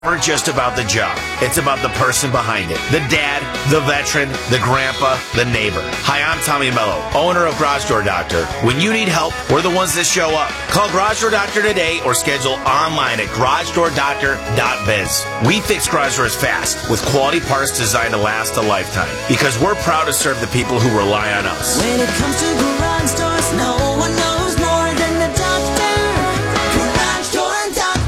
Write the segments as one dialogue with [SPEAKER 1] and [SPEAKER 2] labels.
[SPEAKER 1] Never just about the job. It's about the person behind it. The dad, the veteran, the grandpa, the neighbor. Hi, I'm Tommy Mello, owner of Garage Door Doctor. When you need help, we're the ones that show up. Call Garage Door Doctor today or schedule online at garagedoordoctor.biz. We fix garage doors fast with quality parts designed to last a lifetime because we're proud to serve the people who rely on us.
[SPEAKER 2] When it comes to garage doors, no one knows more than the doctor. Garage Door Doctor.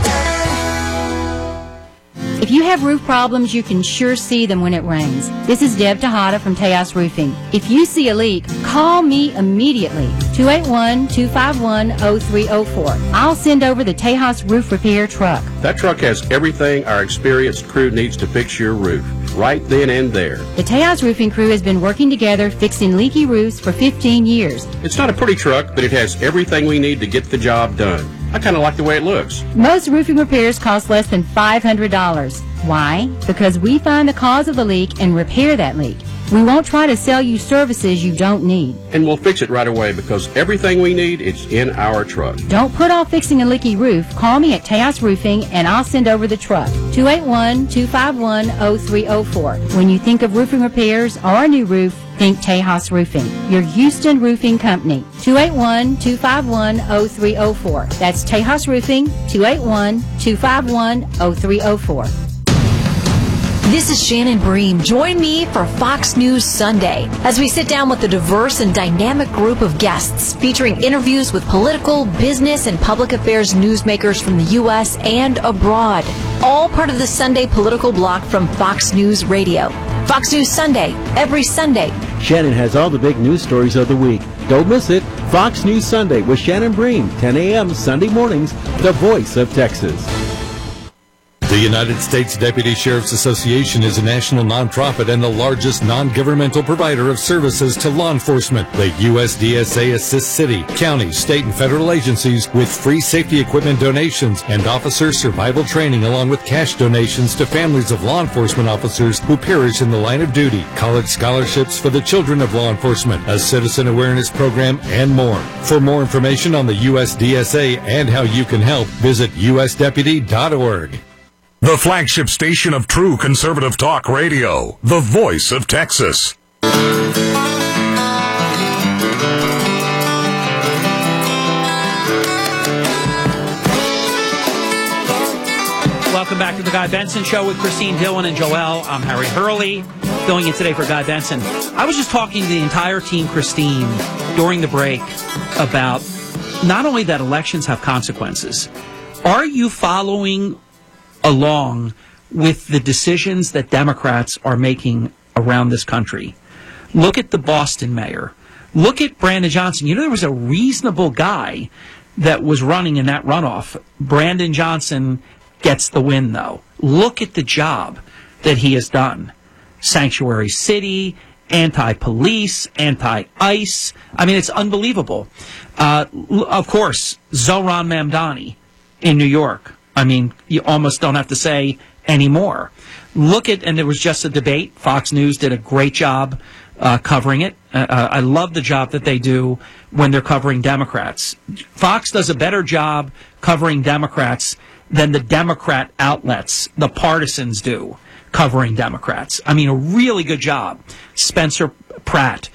[SPEAKER 3] If you have roof problems, you can sure see them when it rains. This is Deb Tejada from Tejas Roofing. If you see a leak, call me immediately. 281-251-0304. I'll send over the Tejas Roof Repair truck.
[SPEAKER 4] That truck has everything our experienced crew needs to fix your roof, right then and there.
[SPEAKER 3] The Tejas Roofing crew has been working together fixing leaky roofs for 15 years.
[SPEAKER 4] It's not a pretty truck, but it has everything we need to get the job done. I kind of like the way it looks.
[SPEAKER 3] Most roofing repairs cost less than $500. Why? Because we find the cause of the leak and repair that leak. We won't try to sell you services you don't need.
[SPEAKER 4] And we'll fix it right away because everything we need is in our truck.
[SPEAKER 3] Don't put off fixing a leaky roof. Call me at Tejas Roofing and I'll send over the truck. 281-251-0304. When you think of roofing repairs or a new roof, think Tejas Roofing, your Houston roofing company. 281-251-0304. That's Tejas Roofing, 281-251-0304.
[SPEAKER 5] This is Shannon Bream. Join me for Fox News Sunday as we sit down with a diverse and dynamic group of guests featuring interviews with political, business, and public affairs newsmakers from the U.S. and abroad. All part of the Sunday political block from Fox News Radio. Fox News Sunday, every Sunday.
[SPEAKER 6] Shannon has all the big news stories of the week. Don't miss it. Fox News Sunday with Shannon Bream, 10 a.m. Sunday mornings, the voice of Texas.
[SPEAKER 7] The United States Deputy Sheriff's Association is a national nonprofit and the largest non-governmental provider of services to law enforcement. The USDSA assists city, county, state, and federal agencies with free safety equipment donations and officer survival training, along with cash donations to families of law enforcement officers who perish in the line of duty, college scholarships for the children of law enforcement, a citizen awareness program, and more. For more information on the USDSA and how you can help, visit usdeputy.org.
[SPEAKER 8] The flagship station of true conservative talk radio, the voice of Texas.
[SPEAKER 9] Welcome back to the Guy Benson Show with Christine Dillon and Joel. I'm Harry Hurley, filling in today for Guy Benson. I was just talking to the entire team, Christine, during the break about not only that elections have consequences. Are you following along with the decisions that Democrats are making around this country? Look at the Boston mayor. Look at Brandon Johnson. You know, there was a reasonable guy that was running in that runoff. Brandon Johnson gets the win, though. Look at the job that he has done. Sanctuary city, anti-police, anti-ICE. I mean, it's unbelievable. Of course, Zohran Mamdani in New York. I mean, you almost don't have to say anymore. Look at, and there was just a debate. Fox News did a great job covering it. I love the job that they do when they're covering Democrats. Fox does a better job covering Democrats than the Democrat outlets, the partisans, do covering Democrats. I mean, a really good job. Spencer Pratt,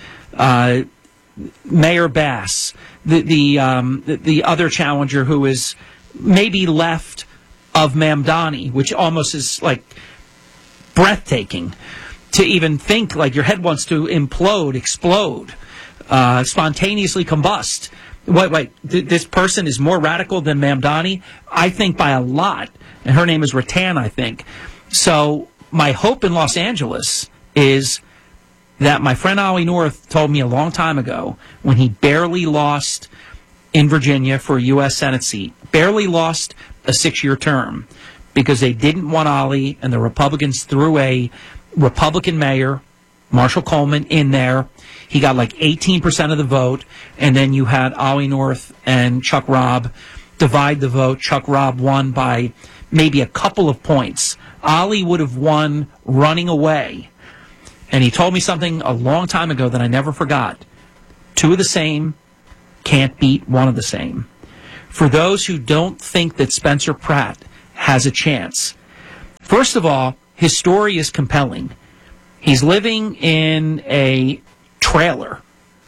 [SPEAKER 9] Mayor Bass, the other challenger who is maybe left of Mamdani, which almost is like breathtaking to even think. Like your head wants to implode, explode, spontaneously combust. Wait, this person is more radical than Mamdani? I think by a lot. And her name is Rattan, I think. So my hope in Los Angeles is that my friend Ollie North told me a long time ago when he barely lost in Virginia for a U.S. Senate seat, barely lost a 6-year term because they didn't want Ollie, and the Republicans threw a Republican mayor, Marshall Coleman, in there. He got like 18% of the vote, and then you had Ollie North and Chuck Robb divide the vote. Chuck Robb won by maybe a couple of points. Ollie would have won running away. And he told me something a long time ago that I never forgot. Two of the same can't beat one of the same. For those who don't think that Spencer Pratt has a chance, First of all, his story is compelling. He's living in a trailer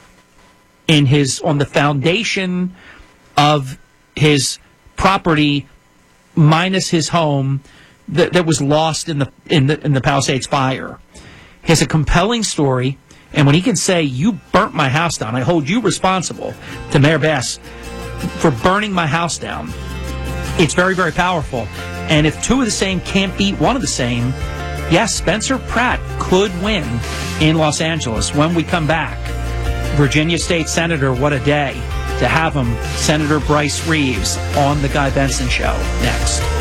[SPEAKER 9] on the foundation of his property minus his home that was lost in the Palisades fire. He has a compelling story, and when he can say, "You burnt my house down, I hold you responsible," to Mayor Bass for burning my house down, it's very, very powerful. And if two of the same can't beat one of the same, yes, Spencer Pratt could win in Los Angeles. When we come back, Virginia State Senator, what a day to have him, Senator Bryce Reeves, on The Guy Benson Show next.